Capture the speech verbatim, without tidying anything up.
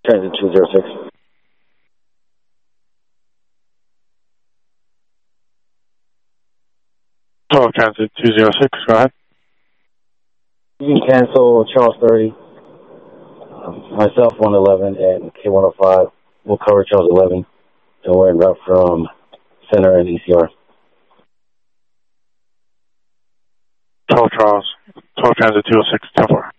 Transit two zero six. twelve Transit two zero six, go ahead. You can cancel Charles thirty. Um, myself, one eleven, and K one oh five. We'll cover Charles eleven. And we're en route from Center and E C R. twelve Charles, twelve Transit two oh six, ten four.